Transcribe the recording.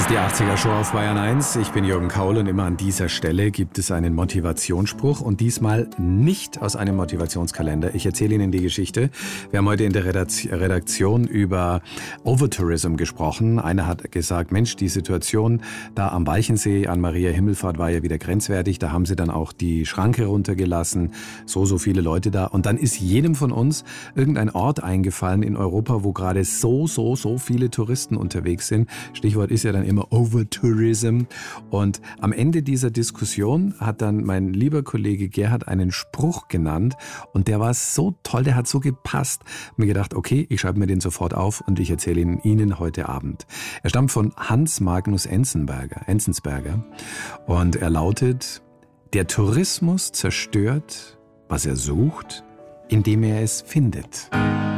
ist die 80er Show auf Bayern 1. Ich bin Jürgen Kaul und immer an dieser Stelle gibt es einen Motivationsspruch und diesmal nicht aus einem Motivationskalender. Ich erzähle Ihnen die Geschichte. Wir haben heute in der Redaktion über Overtourism gesprochen. Einer hat gesagt, Mensch, die Situation da am Walchensee an Maria Himmelfahrt war ja wieder grenzwertig. Da haben sie dann auch die Schranke runtergelassen. So viele Leute da. Und dann ist jedem von uns irgendein Ort eingefallen in Europa, wo gerade so viele Touristen unterwegs sind. Stichwort ist ja dann immer Overtourism. Und am Ende dieser Diskussion hat dann mein lieber Kollege Gerhard einen Spruch genannt und der war so toll, der hat so gepasst. Ich habe mir gedacht, okay, ich schreibe mir den sofort auf und ich erzähle ihn Ihnen heute Abend. Er stammt von Hans Magnus Enzensberger und er lautet: Der Tourismus zerstört, was er sucht, indem er es findet.